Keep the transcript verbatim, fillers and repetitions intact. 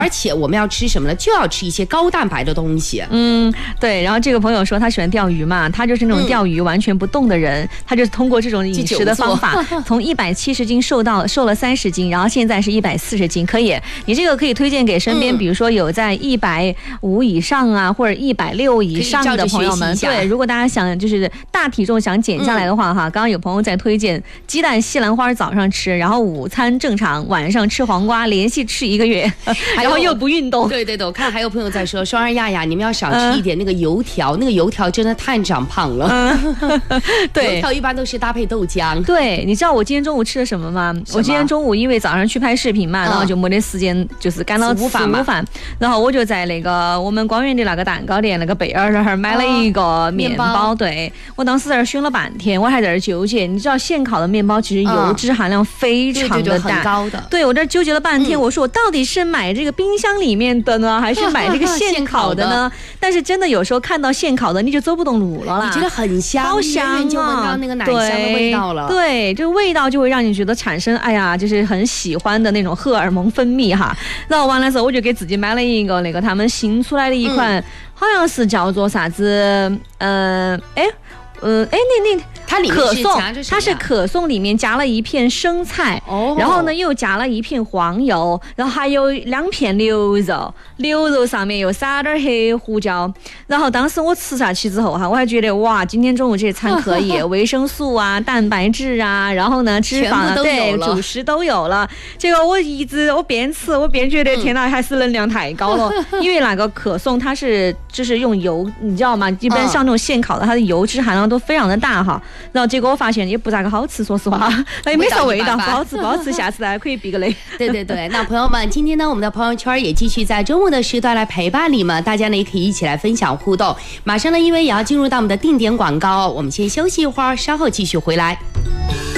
而且我们要吃什么呢？就要吃一些高蛋白的东西。 嗯，对。然后这个朋友说他喜欢钓鱼嘛，他就是那种钓鱼完全不动的人，嗯、他就是通过这种饮食的方法，从一百七十斤瘦到瘦了三十斤，然后现在是一百四十斤，可以。你这个可以推荐给身边，嗯、比如说有在一百五以上啊，或者一百六以上的朋友们。对，如果大家想就是大体重想减下来的话，哈、嗯，刚刚有朋友在推荐鸡蛋、西兰花早上吃，然后午餐正常，晚上吃黄瓜，连续吃一个月。然后又不运动， 对对对，我看还有朋友在说，双儿亚亚，你们要少吃一点那个油条，嗯、那个油条真的太长胖了。嗯、对，油条一般都是搭配豆浆。 对，你知道我今天中午吃了什么吗？我今天中午因为早上去拍视频嘛，然后就没得时间，就是赶到吃午饭，然后我就在那个我们光源的那个蛋糕店那个贝尔那儿买了一个面包。哦、对，我当时在那儿选了半天，我还在那儿纠结。你知道现烤的面包其实油脂含量非常的大，嗯、对对对很高的。对，我这纠结了半天，嗯、我说我到底是买这个冰箱里面的呢，还是买这个现烤的呢？但是真的有时候看到现烤的，你就走不动路了啦。 你觉得很香， 好香啊， 就闻到那个奶香的味道了。 对，对这个味道就会让你觉得产生，哎呀，就是很喜欢的那种荷尔蒙分泌哈。然后完了之后，我就给自己买了一个那个他们新出来的一款，嗯、好像是叫做啥子，嗯、呃，哎。嗯，哎，那那它里面可颂， 它是可颂里面加了一片生菜，哦、然后呢又加了一片黄油，然后还有两片牛肉，牛肉上面又撒点黑胡椒。然后当时我吃下去之后哈，我还觉得哇，今天中午这餐可以，维生素啊、蛋白质啊，然后呢脂肪啊，对，主食都有了。结果我一直我边吃我边觉得、嗯、天哪，还是能量太高了，因为那个可颂它是就是用油，你知道吗？一般像那种现烤的，它的油脂含量都非常的大哈，然后结果我发现也不咋个好吃，说实话，也没啥味道，不好吃不好吃，下次大家可以避个雷。 对对对，那朋友们，今天呢，我们的朋友圈也继续在周末的时段来陪伴你们，大家呢也可以一起来分享互动。马上呢，因为也要进入到我们的定点广告，我们先休息一会儿，稍后继续回来。